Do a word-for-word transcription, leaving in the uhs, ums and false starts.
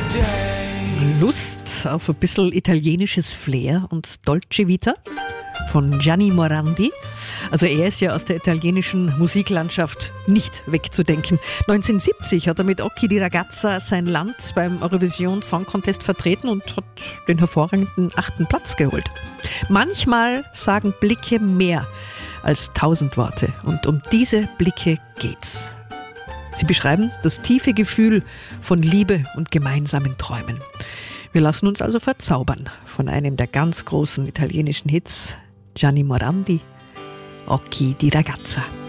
Lust auf ein bisschen italienisches Flair und Dolce Vita von Gianni Morandi. Also er ist ja aus der italienischen Musiklandschaft nicht wegzudenken. neunzehnhundertsiebzig hat er mit Occhi di Ragazza sein Land beim Eurovision Song Contest vertreten und hat den hervorragenden achten Platz geholt. Manchmal sagen Blicke mehr als tausend Worte und um diese Blicke geht's. Sie beschreiben das tiefe Gefühl von Liebe und gemeinsamen Träumen. Wir lassen uns also verzaubern von einem der ganz großen italienischen Hits, Gianni Morandi, Occhi di Ragazza.